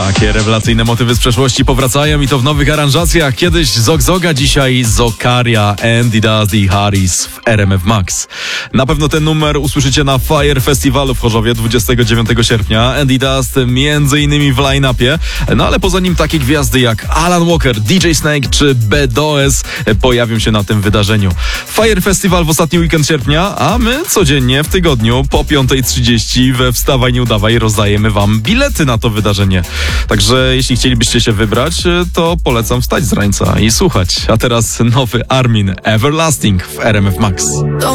Takie rewelacyjne motywy z przeszłości powracają i to w nowych aranżacjach. Kiedyś Zog Zoga, dzisiaj Zokaria, Andy Dust i Harris w RMF Max. Na pewno ten numer usłyszycie na Fire Festiwalu w Chorzowie 29 sierpnia. Andy Dust między innymi w line-upie, no ale poza nim takie gwiazdy jak Alan Walker, DJ Snake czy BDOS pojawią się na tym wydarzeniu. Fire Festival w ostatni weekend sierpnia, a my codziennie w tygodniu po 5:30 we Wstawaj Nie Udawaj rozdajemy wam bilety na to wydarzenie. Także jeśli chcielibyście się wybrać, to polecam wstać z rańca i słuchać. A teraz nowy Armin Everlasting w RMF Max.